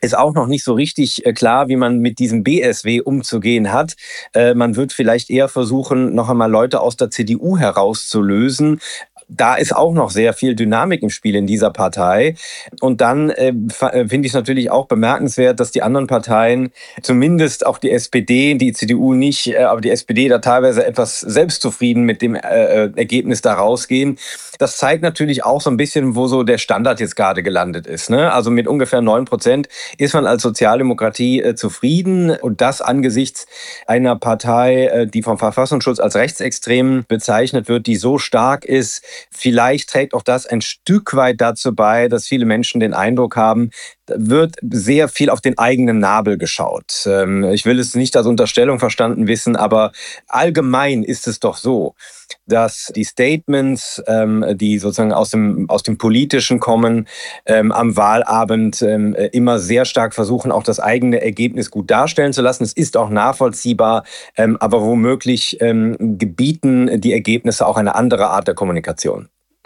ist auch noch nicht so richtig klar, wie man mit diesem BSW umzugehen hat. Man wird vielleicht eher versuchen, noch einmal Leute aus der CDU herauszulösen. Da ist auch noch sehr viel Dynamik im Spiel in dieser Partei. Und dann finde ich es natürlich auch bemerkenswert, dass die anderen Parteien, zumindest auch die SPD, die CDU nicht, aber die SPD da teilweise etwas selbstzufrieden mit dem Ergebnis da rausgehen. Das zeigt natürlich auch so ein bisschen, wo so der Standard jetzt gerade gelandet ist. Ne? Also mit ungefähr 9% ist man als Sozialdemokratie zufrieden. Und das angesichts einer Partei, die vom Verfassungsschutz als rechtsextrem bezeichnet wird, die so stark ist. Vielleicht trägt auch das ein Stück weit dazu bei, dass viele Menschen den Eindruck haben, da wird sehr viel auf den eigenen Nabel geschaut. Ich will es nicht als Unterstellung verstanden wissen, aber allgemein ist es doch so, dass die Statements, die sozusagen aus dem Politischen kommen, am Wahlabend immer sehr stark versuchen, auch das eigene Ergebnis gut darstellen zu lassen. Es ist auch nachvollziehbar, aber womöglich gebieten die Ergebnisse auch eine andere Art der Kommunikation.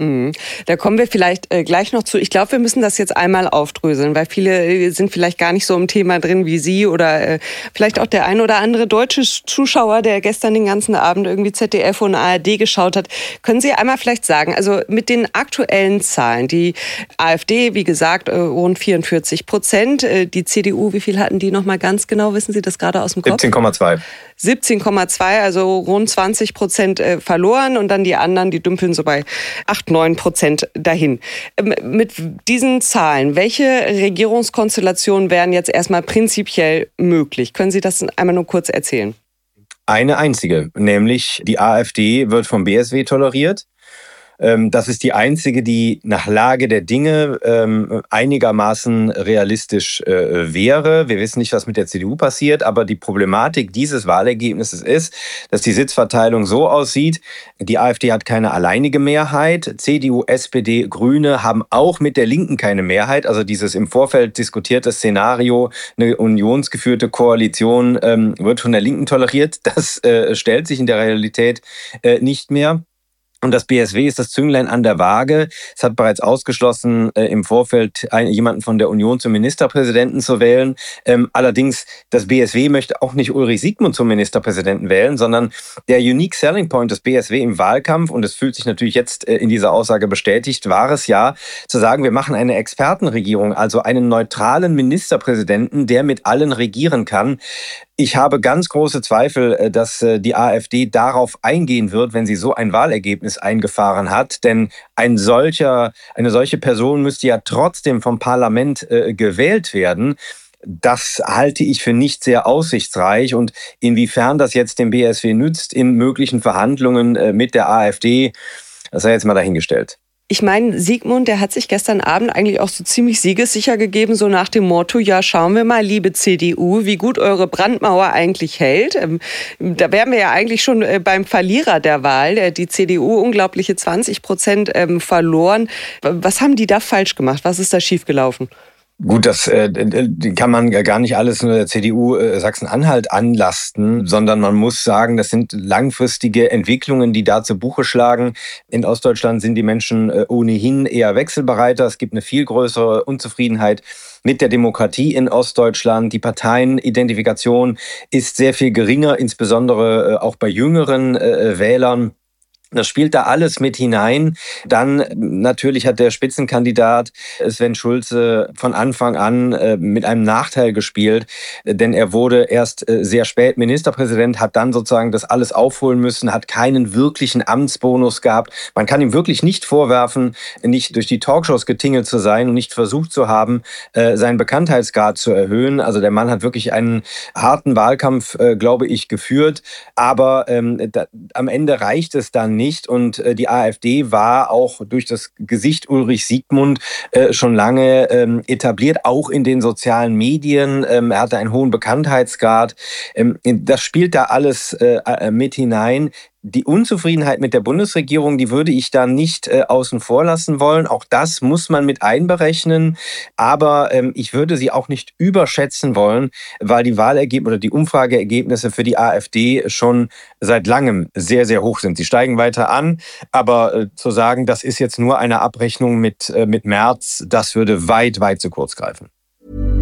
Da kommen wir vielleicht gleich noch zu. Ich glaube, wir müssen das jetzt einmal aufdröseln, weil viele sind vielleicht gar nicht so im Thema drin wie Sie oder vielleicht auch der ein oder andere deutsche Zuschauer, der gestern den ganzen Abend irgendwie ZDF und ARD geschaut hat. Können Sie einmal vielleicht sagen, also mit den aktuellen Zahlen, die AfD, wie gesagt, rund 44%, die CDU, wie viel hatten die nochmal ganz genau, wissen Sie das gerade aus dem Kopf? 17,2. 17,2, also rund 20% verloren und dann die anderen, die dümpeln so bei 8-9% dahin. Mit diesen Zahlen, welche Regierungskonstellationen wären jetzt erstmal prinzipiell möglich? Können Sie das einmal nur kurz erzählen? Eine einzige, nämlich die AfD wird vom BSW toleriert. Das ist die einzige, die nach Lage der Dinge einigermaßen realistisch wäre. Wir wissen nicht, was mit der CDU passiert, aber die Problematik dieses Wahlergebnisses ist, dass die Sitzverteilung so aussieht, die AfD hat keine alleinige Mehrheit, CDU, SPD, Grüne haben auch mit der Linken keine Mehrheit. Also dieses im Vorfeld diskutierte Szenario, eine unionsgeführte Koalition wird von der Linken toleriert, das stellt sich in der Realität nicht mehr. Und das BSW ist das Zünglein an der Waage. Es hat bereits ausgeschlossen, im Vorfeld jemanden von der Union zum Ministerpräsidenten zu wählen. Allerdings, das BSW möchte auch nicht Ulrich Siegmund zum Ministerpräsidenten wählen, sondern der Unique Selling Point des BSW im Wahlkampf, und es fühlt sich natürlich jetzt in dieser Aussage bestätigt, war es ja, zu sagen, wir machen eine Expertenregierung, also einen neutralen Ministerpräsidenten, der mit allen regieren kann. Ich habe ganz große Zweifel, dass die AfD darauf eingehen wird, wenn sie so ein Wahlergebnis eingefahren hat. Denn eine solche Person müsste ja trotzdem vom Parlament gewählt werden. Das halte ich für nicht sehr aussichtsreich. Und inwiefern das jetzt dem BSW nützt in möglichen Verhandlungen mit der AfD, das sei jetzt mal dahingestellt. Ich meine, Siegmund, der hat sich gestern Abend eigentlich auch so ziemlich siegessicher gegeben, so nach dem Motto, ja, schauen wir mal, liebe CDU, wie gut eure Brandmauer eigentlich hält. Da wären wir ja eigentlich schon beim Verlierer der Wahl. Die CDU, unglaubliche 20% verloren. Was haben die da falsch gemacht? Was ist da schiefgelaufen? Gut, das kann man gar nicht alles nur der CDU Sachsen-Anhalt anlasten, sondern man muss sagen, das sind langfristige Entwicklungen, die da zu Buche schlagen. In Ostdeutschland sind die Menschen ohnehin eher wechselbereiter. Es gibt eine viel größere Unzufriedenheit mit der Demokratie in Ostdeutschland. Die Parteienidentifikation ist sehr viel geringer, insbesondere auch bei jüngeren Wählern. Das spielt da alles mit hinein. Dann natürlich hat der Spitzenkandidat Sven Schulze von Anfang an mit einem Nachteil gespielt, denn er wurde erst sehr spät Ministerpräsident, hat dann sozusagen das alles aufholen müssen, hat keinen wirklichen Amtsbonus gehabt. Man kann ihm wirklich nicht vorwerfen, nicht durch die Talkshows getingelt zu sein und nicht versucht zu haben, seinen Bekanntheitsgrad zu erhöhen. Also der Mann hat wirklich einen harten Wahlkampf, glaube ich, geführt. Aber am Ende reicht es dann nicht. Und die AfD war auch durch das Gesicht Ulrich Siegmund schon lange etabliert, auch in den sozialen Medien. Er hatte einen hohen Bekanntheitsgrad. Das spielt da alles mit hinein. Die Unzufriedenheit mit der Bundesregierung, die würde ich da nicht außen vor lassen wollen. Auch das muss man mit einberechnen. Aber ich würde sie auch nicht überschätzen wollen, weil die Wahlergebnisse oder die Umfrageergebnisse für die AfD schon seit langem sehr, sehr hoch sind. Sie steigen weiter an. Aber zu sagen, das ist jetzt nur eine Abrechnung mit Merz, das würde weit, weit zu kurz greifen.